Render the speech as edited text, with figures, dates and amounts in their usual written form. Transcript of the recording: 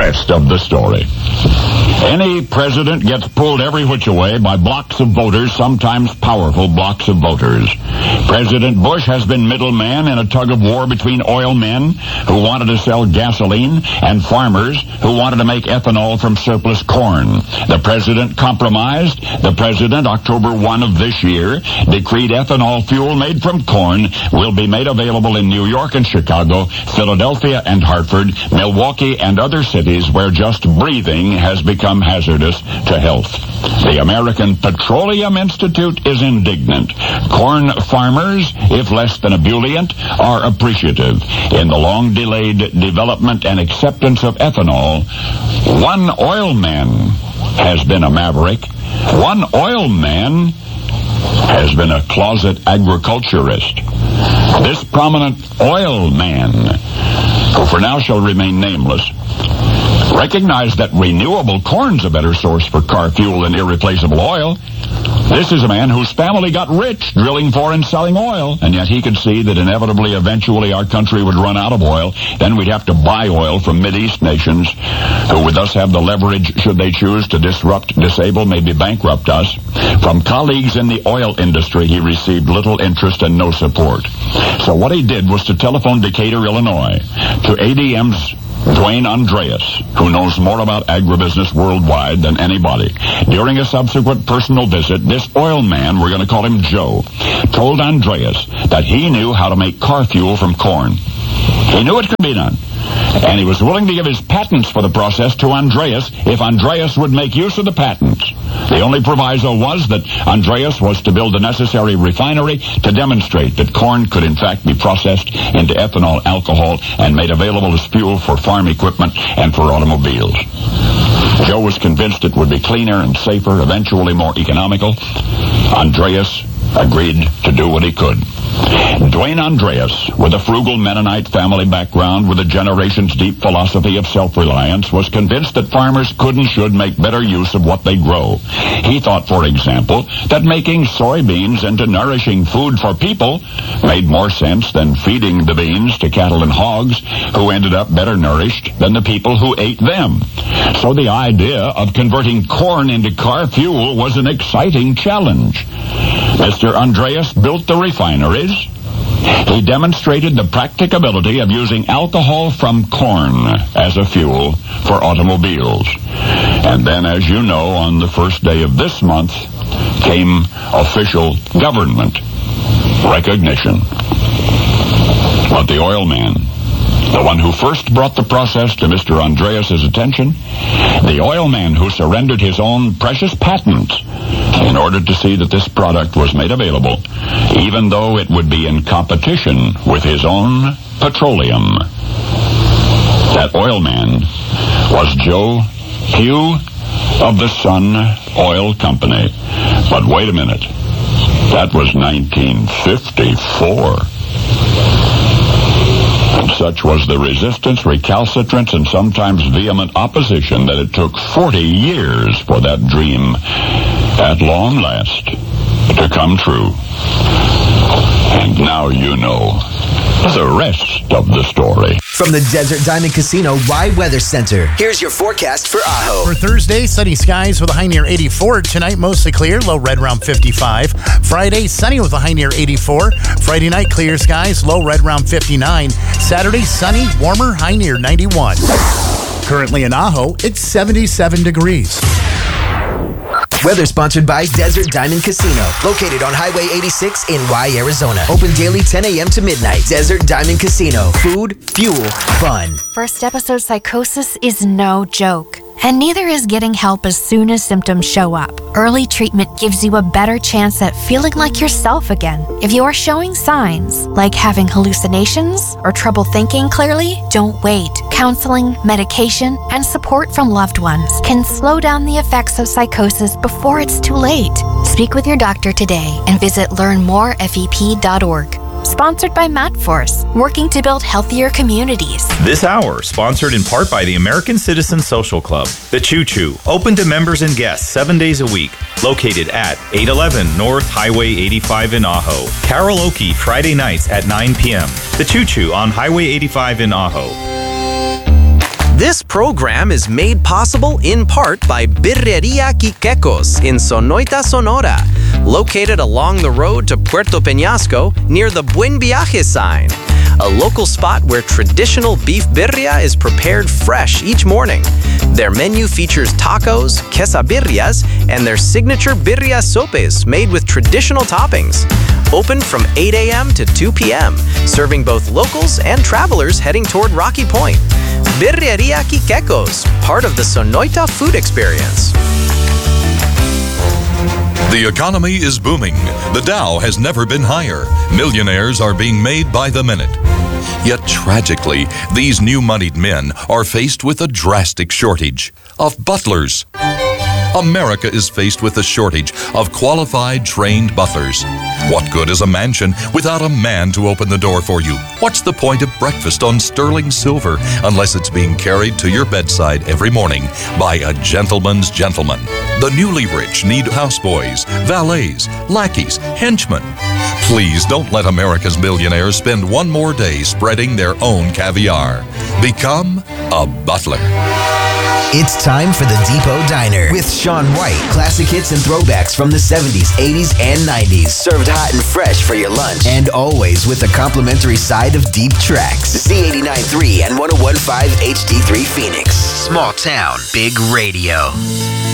rest of the story. Any president gets pulled every which way by blocks of voters, sometimes powerful blocks of voters. President Bush has been middleman in a tug-of-war between oil men who wanted to sell gasoline and farmers who wanted to make ethanol from surplus corn. The president compromised. The president, October 1 of this year, decreed ethanol fuel made from corn will be made available in New York and Chicago, Philadelphia and Hartford, Milwaukee and other cities where just breathing has become hazardous to health. The American Petroleum Institute is indignant. Corn farmers, if less than ebullient, are appreciative. In the long-delayed development and acceptance of ethanol, one oil man has been a maverick. One oil man has been a closet agriculturist. This prominent oil man, who for now shall remain nameless, recognized that renewable corn's a better source for car fuel than irreplaceable oil. This is a man whose family got rich drilling for and selling oil, and yet he could see that inevitably, eventually, our country would run out of oil. Then we'd have to buy oil from Mideast nations, who would thus have the leverage, should they choose, to disrupt, disable, maybe bankrupt us. From colleagues in the oil industry, he received little interest and no support. So what he did was to telephone Decatur, Illinois, to ADM's Dwayne Andreas, who knows more about agribusiness worldwide than anybody. During a subsequent personal visit, this oil man, we're going to call him Joe, told Andreas that he knew how to make car fuel from corn. He knew it could be done, and he was willing to give his patents for the process to Andreas if Andreas would make use of the patents. The only proviso was that Andreas was to build the necessary refinery to demonstrate that corn could in fact be processed into ethanol alcohol and made available as fuel for farm equipment and for automobiles. Joe was convinced it would be cleaner and safer, eventually more economical. Andreas agreed to do what he could. Dwayne Andreas, with a frugal Mennonite family background with a generations-deep philosophy of self-reliance, was convinced that farmers could and should make better use of what they grow. He thought, for example, that making soybeans into nourishing food for people made more sense than feeding the beans to cattle and hogs, who ended up better nourished than the people who ate them. So the idea of converting corn into car fuel was an exciting challenge. Mr. Andreas built the refineries. He demonstrated the practicability of using alcohol from corn as a fuel for automobiles. And then, as you know, on the first day of this month came official government recognition. But the oil man, the one who first brought the process to Mr. Andreas' attention, the oil man who surrendered his own precious patent in order to see that this product was made available, even though it would be in competition with his own petroleum. That oil man was Joe Hugh of the Sun Oil Company. But wait a minute. That was 1954. And such was the resistance, recalcitrance, and sometimes vehement opposition that it took 40 years for that dream, at long last, to come true. And now you know the rest of the story. From the Desert Diamond Casino Rye Weather Center, here's your forecast for Ajo. For Thursday, sunny skies with a high near 84. Tonight, mostly clear, low red around 55. Friday, sunny with a high near 84. Friday night, clear skies, low red around 59. Saturday, sunny, warmer, high near 91. Currently in Ajo, it's 77 degrees. Weather sponsored by Desert Diamond Casino, located on Highway 86 in Rye, Arizona. Open daily 10 a.m. to midnight. Desert Diamond Casino. Food, fuel, fun. First episode psychosis is no joke. And neither is getting help as soon as symptoms show up. Early treatment gives you a better chance at feeling like yourself again. If you are showing signs, like having hallucinations or trouble thinking clearly, don't wait. Counseling, medication, and support from loved ones can slow down the effects of psychosis before it's too late. Speak with your doctor today and visit learnmorefep.org. Sponsored by MatForce, working to build healthier communities. This hour, sponsored in part by the American Citizen Social Club. The Choo Choo, open to members and guests 7 days a week. Located at 811 North Highway 85 in Ajo. Karaoke Friday nights at 9 p.m. The Choo Choo on Highway 85 in Ajo. This program is made possible in part by Birreria Quiquecos in Sonoita, Sonora, located along the road to Puerto Peñasco near the Buen Viaje sign, a local spot where traditional beef birria is prepared fresh each morning. Their menu features tacos, quesabirrias, and their signature birria sopes made with traditional toppings. Open from 8 a.m. to 2 p.m., serving both locals and travelers heading toward Rocky Point. Birreria Quiquecos, part of the Sonoita food experience. The economy is booming. The Dow has never been higher. Millionaires are being made by the minute. Yet tragically, these new-moneyed men are faced with a drastic shortage of butlers. America is faced with a shortage of qualified, trained butlers. What good is a mansion without a man to open the door for you? What's the point of breakfast on sterling silver unless it's being carried to your bedside every morning by a gentleman's gentleman? The newly rich need houseboys, valets, lackeys, henchmen. Please don't let America's millionaires spend one more day spreading their own caviar. Become a butler. It's time for the Depot Diner with Sean White. Classic hits and throwbacks from the 70s, 80s, and 90s. Served hot and fresh for your lunch. And always with a complimentary side of deep tracks. Z89.3 and 101.5 HD3 Phoenix. Small town, big radio.